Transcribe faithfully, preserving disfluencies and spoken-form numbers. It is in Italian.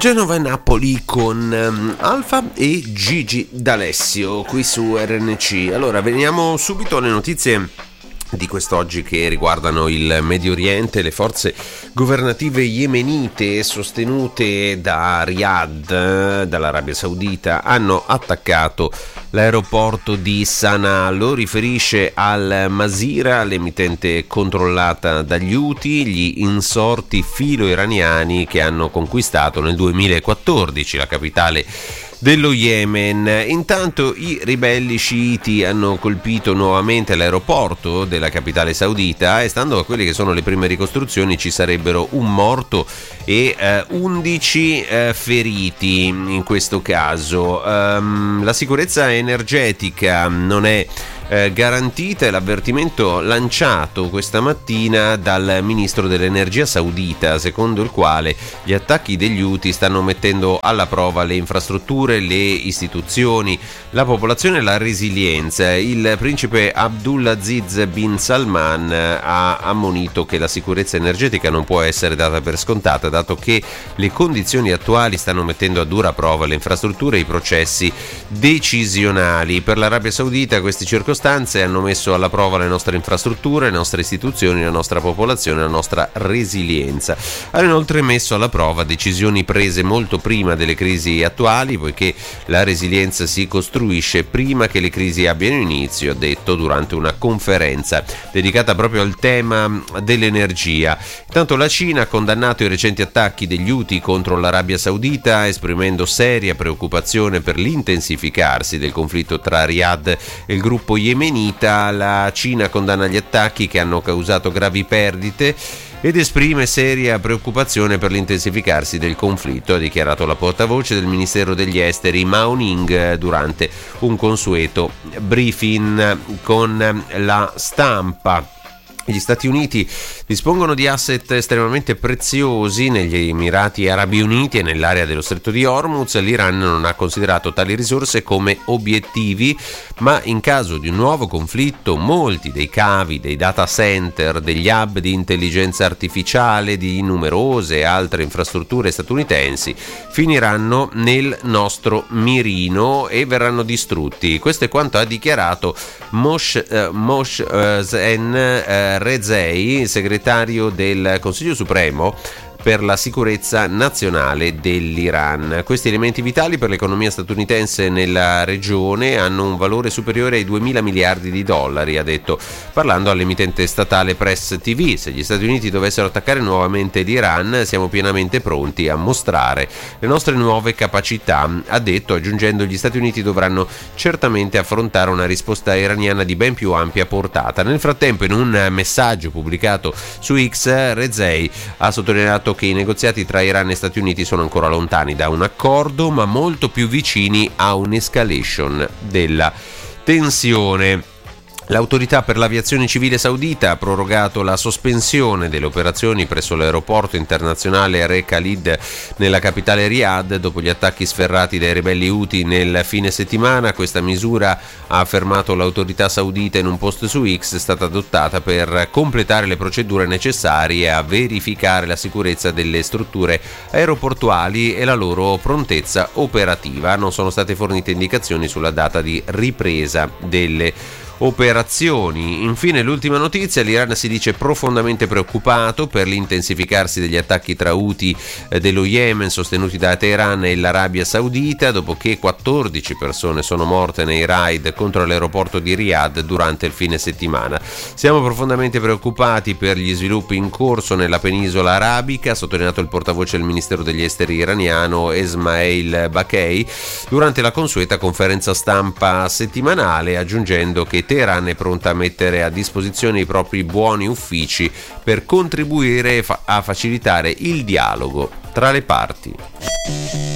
Genova e Napoli con um, Alfa e Gigi D'Alessio qui su R N C. Allora, veniamo subito alle notizie di quest'oggi che riguardano il Medio Oriente. Le forze governative yemenite sostenute da Riyadh, dall'Arabia Saudita, hanno attaccato l'aeroporto di Sana'a. Lo riferisce Al Masira, l'emittente controllata dagli Houthi, gli insorti filo-iraniani che hanno conquistato nel duemilaquattordici la capitale dello Yemen. Intanto i ribelli sciiti hanno colpito nuovamente l'aeroporto della capitale saudita e, stando a quelle che sono le prime ricostruzioni, ci sarebbero un morto e eh, undici eh, feriti in questo caso. Um, la sicurezza energetica non è Eh, garantita, è l'avvertimento lanciato questa mattina dal ministro dell'energia saudita, secondo il quale gli attacchi degli Houthi stanno mettendo alla prova le infrastrutture, le istituzioni, la popolazione e la resilienza. Il principe Abdulaziz bin Salman ha ammonito che la sicurezza energetica non può essere data per scontata, dato che le condizioni attuali stanno mettendo a dura prova le infrastrutture e i processi decisionali. Per l'Arabia Saudita questi circostanze hanno messo alla prova le nostre infrastrutture, le nostre istituzioni, la nostra popolazione, la nostra resilienza. Hanno inoltre messo alla prova decisioni prese molto prima delle crisi attuali, poiché la resilienza si costruisce prima che le crisi abbiano inizio, ha detto durante una conferenza dedicata proprio al tema dell'energia. Intanto la Cina ha condannato i recenti attacchi degli Houthi contro l'Arabia Saudita, esprimendo seria preoccupazione per l'intensificarsi del conflitto tra Riyadh e il gruppo yemenita. La Cina condanna gli attacchi che hanno causato gravi perdite ed esprime seria preoccupazione per l'intensificarsi del conflitto, ha dichiarato la portavoce del Ministero degli Esteri Mao Ning durante un consueto briefing con la stampa. Gli Stati Uniti dispongono di asset estremamente preziosi negli Emirati Arabi Uniti e nell'area dello Stretto di Hormuz. L'Iran non ha considerato tali risorse come obiettivi, ma in caso di un nuovo conflitto molti dei cavi, dei data center, degli hub di intelligenza artificiale, di numerose altre infrastrutture statunitensi finiranno nel nostro mirino e verranno distrutti. Questo è quanto ha dichiarato Moshe eh, Moshe eh, Zen eh, Rezei, segretario del Consiglio Supremo per la sicurezza nazionale dell'Iran. Questi elementi vitali per l'economia statunitense nella regione hanno un valore superiore ai duemila miliardi di dollari, ha detto, parlando all'emittente statale Press T V. Se gli Stati Uniti dovessero attaccare nuovamente l'Iran, siamo pienamente pronti a mostrare le nostre nuove capacità, ha detto, aggiungendo: gli Stati Uniti dovranno certamente affrontare una risposta iraniana di ben più ampia portata. Nel frattempo, in un messaggio pubblicato su X, Rezei ha sottolineato che i negoziati tra Iran e Stati Uniti sono ancora lontani da un accordo, ma molto più vicini a un'escalation della tensione. L'autorità per l'aviazione civile saudita ha prorogato la sospensione delle operazioni presso l'aeroporto internazionale Re Khalid nella capitale Riyadh dopo gli attacchi sferrati dai ribelli Houthi nel fine settimana. Questa misura, ha affermato l'autorità saudita in un post su X, è stata adottata per completare le procedure necessarie a verificare la sicurezza delle strutture aeroportuali e la loro prontezza operativa. Non sono state fornite indicazioni sulla data di ripresa delle operazioni. Infine, l'ultima notizia: l'Iran si dice profondamente preoccupato per l'intensificarsi degli attacchi tra Houthi dello Yemen sostenuti da Teheran e l'Arabia Saudita, dopo che quattordici persone sono morte nei raid contro l'aeroporto di Riyadh durante il fine settimana. Siamo profondamente preoccupati per gli sviluppi in corso nella penisola arabica, ha sottolineato il portavoce del Ministero degli Esteri iraniano Esmail Bakei durante la consueta conferenza stampa settimanale, aggiungendo che Teheran è pronta a mettere a disposizione i propri buoni uffici per contribuire a facilitare il dialogo tra le parti.